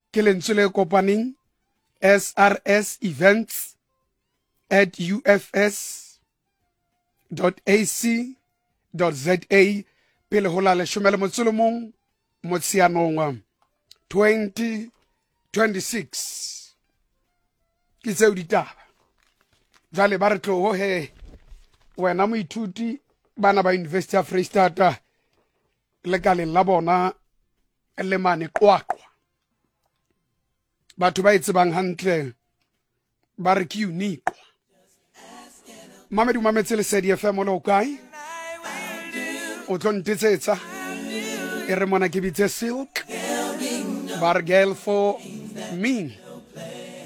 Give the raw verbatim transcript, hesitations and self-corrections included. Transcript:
ke lentswe le kopaneng S R S events at U F S dot A C dot Z A pele ho la leshome le motso le mong Motsheanong twenty twenty-six ke tseo ditaba jale ba re tlo he wena moithuti bana ba University of Freestata le kaleng la bona le mane qwaqwa batho ba itsebang hantle ba re ke unique Mamedu mametse le Sedi F M lo kae o tlo ntetsetsa e re mona ke bitse Silk bar girl for me